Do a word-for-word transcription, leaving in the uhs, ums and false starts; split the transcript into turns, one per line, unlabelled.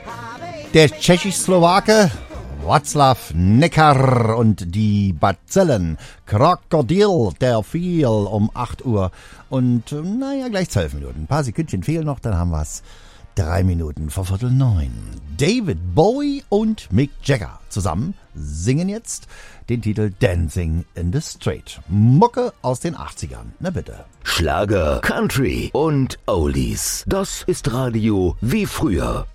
Der Tschechisch-Slowake Václav Necker und die Bazillen. Krokodil, der fiel um acht Uhr. Und naja, gleich zwölf Minuten. Ein paar Sekündchen fehlen noch, dann haben wir's. Drei Minuten vor Viertel neun. David Bowie und Mick Jagger zusammen singen jetzt den Titel Dancing in the Street. Mucke aus den achtzigern. Na bitte.
Schlager, Country und Oldies. Das ist Radio wie früher.